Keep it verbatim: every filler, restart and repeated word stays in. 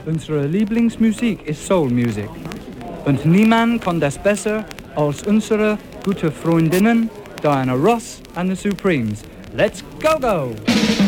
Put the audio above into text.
Unsere Lieblingsmusik ist Soul Music. Und niemand kann das besser als unsere gute Freundinnen Diana Ross and the Supremes. Let's go go!